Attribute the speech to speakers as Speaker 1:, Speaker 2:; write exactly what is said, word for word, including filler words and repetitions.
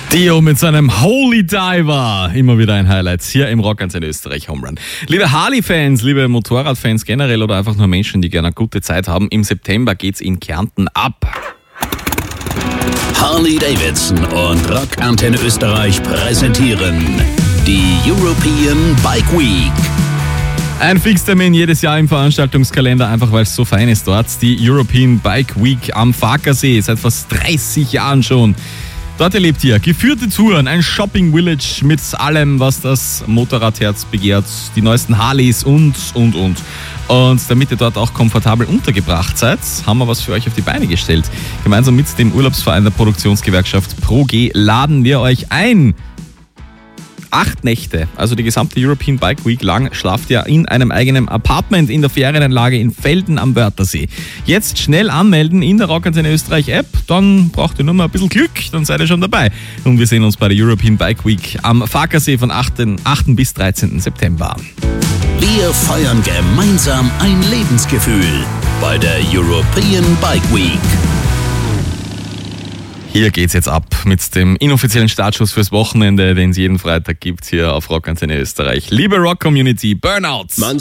Speaker 1: Dio mit seinem Holy Diver. Immer wieder ein Highlight hier im Rockantenne Österreich Home Run. Liebe Harley-Fans, liebe Motorradfans generell oder einfach nur Menschen, die gerne eine gute Zeit haben, im September geht's in Kärnten ab.
Speaker 2: Harley-Davidson und Rockantenne Österreich präsentieren die European Bike Week.
Speaker 1: Ein Fixtermin jedes Jahr im Veranstaltungskalender, einfach weil es so fein ist dort. Die European Bike Week am Farkasee, seit fast dreißig Jahren schon. Dort erlebt ihr geführte Touren, ein Shopping Village mit allem, was das Motorradherz begehrt, die neuesten Harleys und, und, und. Und damit ihr dort auch komfortabel untergebracht seid, haben wir was für euch auf die Beine gestellt. Gemeinsam mit dem Urlaubsverein der Produktionsgewerkschaft ProG laden wir euch ein. Acht Nächte, also die gesamte European Bike Week lang, schlaft ihr in einem eigenen Apartment in der Ferienanlage in Velden am Wörthersee. Jetzt schnell anmelden in der Rockantenne Österreich App, dann braucht ihr nur mal ein bisschen Glück, dann seid ihr schon dabei. Und wir sehen uns bei der European Bike Week am Farkasee von achten bis dreizehnten September.
Speaker 2: Wir feiern gemeinsam ein Lebensgefühl bei der European Bike Week.
Speaker 1: Hier geht's jetzt ab mit dem inoffiziellen Startschuss fürs Wochenende, den es jeden Freitag gibt hier auf Rockantenne Österreich. Liebe Rock-Community, Burnouts!